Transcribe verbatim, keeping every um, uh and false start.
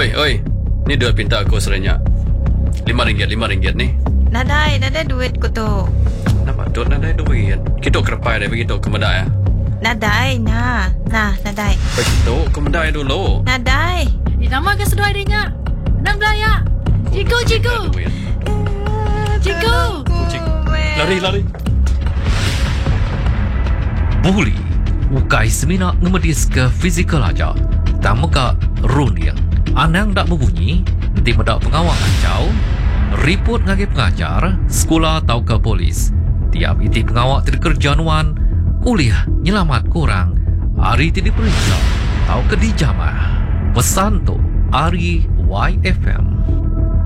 Oi, oi. Ni duit pinta aku serenyak. Lima ringgit, lima ringgit ni. Nadai, nadai duit ko to. Nampak duk nadai duit. Kita kerepai dah begitu ke medai. Nadai, na. Nah, nadai. Begitu ke medai dulu. Nadai. Eh, nama ke sedua adanya? Enam belaya. Ciku, ciku. Ciku. Lari, lari. Buli, ukai semina ngemedis ke fizikal aja. Tak muka runia. Anang tak berbunyi, nanti mendak pengawal kacau. Report ngagi pengajar, sekolah atau ke polis. Tiap iti pengawal tidak kerjaan uliah nyelamat kurang. Hari tidak diperiksa, atau ke dijamah. Pesan tu, Ari Y F M.